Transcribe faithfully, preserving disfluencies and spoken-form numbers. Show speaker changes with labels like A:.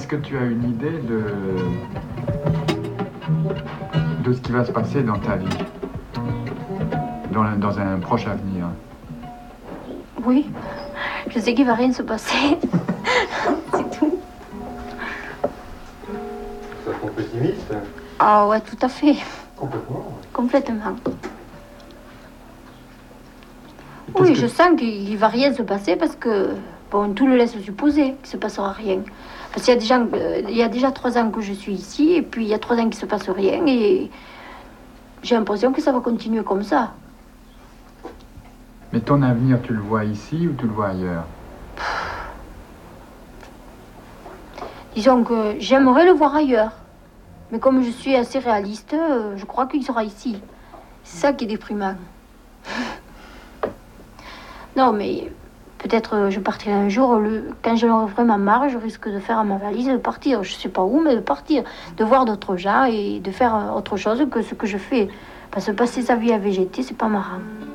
A: est-ce que tu as une idée de... de ce qui va se passer dans ta vie, dans, dans un proche avenir?
B: Oui, je sais qu'il ne va rien se passer. C'est tout.
C: Ça te rend pessimiste?
B: Ah ouais, tout à fait.
C: Complètement.
B: Complètement. Oui, je sens qu'il ne va rien se passer parce que, bon, tout le laisse supposer qu'il ne se passera rien. Parce qu'il y a déjà, euh, il y a déjà trois ans que je suis ici, et puis il y a trois ans qu'il ne se passe rien, et j'ai l'impression que ça va continuer comme ça.
A: Mais ton avenir, tu le vois ici ou tu le vois ailleurs?
B: Disons que j'aimerais le voir ailleurs. Mais comme je suis assez réaliste, euh, je crois qu'il sera ici. C'est ça qui est déprimant. Non, mais peut-être euh, je partirai un jour. Le... Quand j'en aurai vraiment marre, je risque de faire ma valise et de partir. Je sais pas où, mais de partir. De voir d'autres gens et de faire euh, autre chose que ce que je fais. Parce que passer sa vie à végéter, c'est pas marrant.